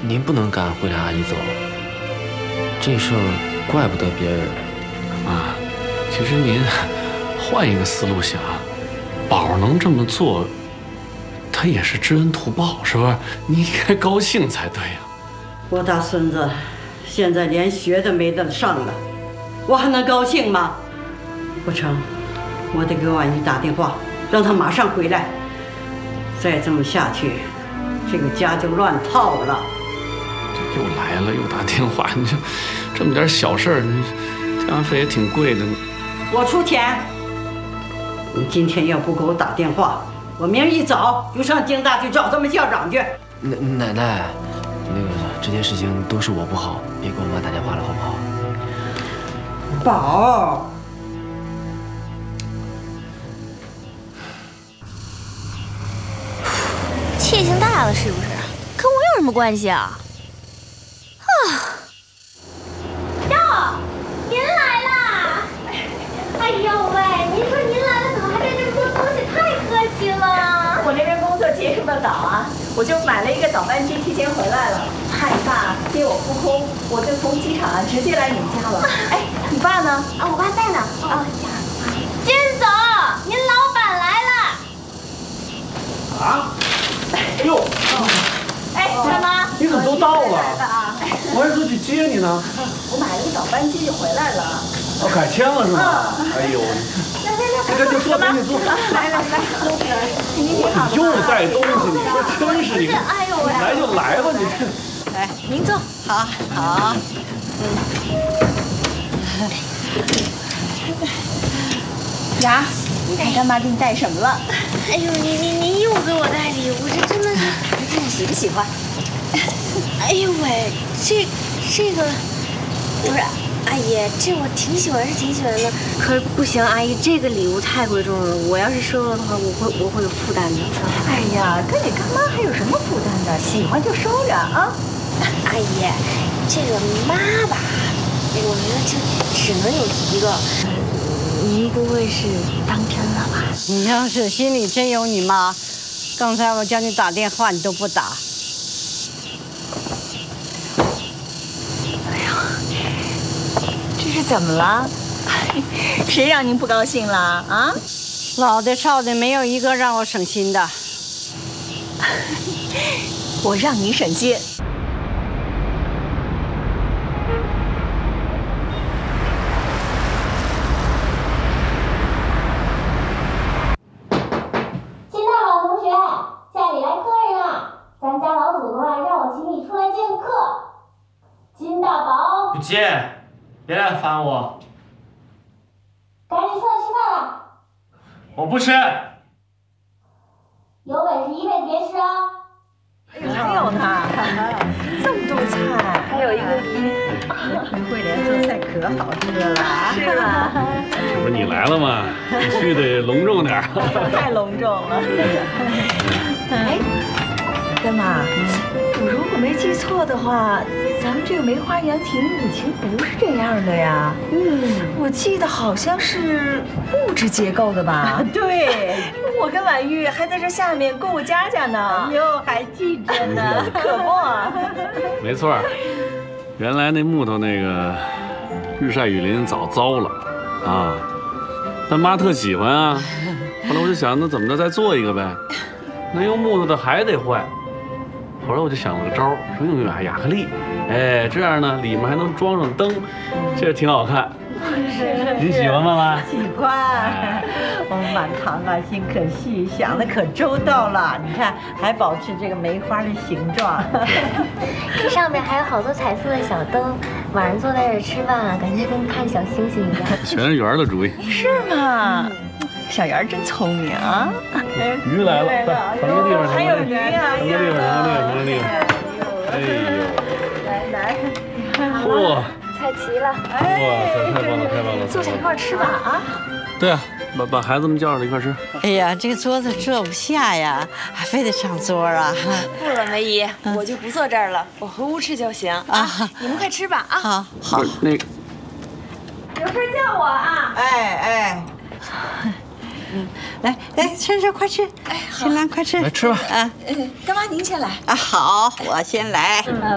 您不能赶慧莲阿姨走，这事儿怪不得别人。 妈，其实您换一个思路想，宝儿能这么做，他也是知恩图报，是不是？你应该高兴才对呀。 我大孙子现在连学都没得上了，我还能高兴吗？不成，我得给婉玉打电话，让她马上回来。再这么下去，这个家就乱套了。 又来了，又打电话，你这么点小事儿，电话费也挺贵的。 我出钱。你今天要不给我打电话，我明儿一早就上京大去找他们校长去。 奶奶，那个这件事情都是我不好，别给我妈打电话了，好不好？ 宝， 气性大了是不是？跟我有什么关系啊？ 哟，您来啦！哎呦喂，您说您来了，怎么还带这么多东西？太客气了。 我那边工作结束的早啊，我就买了一个早班机，提前回来了。害怕接我扑空，我就从机场直接来你们家了。哎，你爸呢？ 啊，我爸在呢。哦，金总，您老板来了。 啊？哟， 哎，大妈， 你怎么都到了？我还说去接你呢。 我买了个早班机就回来了。 哦，改签了是吗？哎呦，你赶紧坐，赶紧坐。 来，您挺好的。 又带东西，你说真是你， 哎呦喂， 来就来吧，你这。 来，您坐。好，好。 呀，你看干妈给你带什么了？ 哎呦，您又给我带礼物，这真的是， 看你喜不喜欢？ 哎呦喂，这个不是阿姨，这我挺喜欢的，可是不行，阿姨，这个礼物太贵重了，我要是收了的话，我会有负担的。 哎呀，跟你干妈还有什么负担的？喜欢就收着啊。 阿姨，这个妈吧，我觉得就只能有一个。您不会是当真了吧？ 你要是心里真有你妈，刚才我叫你打电话你都不打。 哎呀，这是怎么了？谁让您不高兴了啊？ 老的少的没有一个让我省心的。 我让你省心。 咱家老祖宗啊，让我请你出来见客。金大宝， 不见，别来烦我。 赶紧出来吃饭了。 我不吃。 有本事一辈子别吃啊！ 哎呦，还有呢，这么多菜，还有一个鱼。 慧莲做菜可好吃了， 是吧？ 这不是你来了吗？必须得隆重点。 太隆重了。哎。干妈，我如果没记错的话，咱们这个梅花园亭以前不是这样的呀。我记得好像是木质结构的吧？对，我跟婉玉还在这下面过过家家呢。 哟，还记着呢， 可不。 没错，原来那木头那个日晒雨淋早糟了啊，但妈特喜欢啊。后来我就想，那怎么着再做一个呗？那用木头的还得坏。后来我就想了个招儿，说用亚克力，哎，这样呢里面还能装上灯，这挺好看。您喜欢吗，妈？ 喜欢。我们满堂啊，心可细，想的可周到了。你看，还保持这个梅花的形状。 这上面还有好多彩色的小灯，晚上坐在这儿吃饭啊，感觉跟看小星星一样。 全是圆的主意。 是吗？小圆真聪明啊！ 鱼来了，腾个地方， 还有鱼啊！ 腾个地方，腾个地方。哎呦， 来， 嚯， 菜齐了。 哇塞，太棒了，太棒了！ 坐下一块吃吧啊！ 对啊，把孩子们叫上来一块吃。 哎呀，这个桌子坐不下呀，还非得上桌啊！ 不了，梅姨，我就不坐这儿了，我回屋吃就行啊。你们快吃吧啊！ 好， 那个， 有事叫我啊！ 哎。来，吃，快吃！哎，新兰，快吃！ 来吃吧。 干妈您先来啊，好，我先来。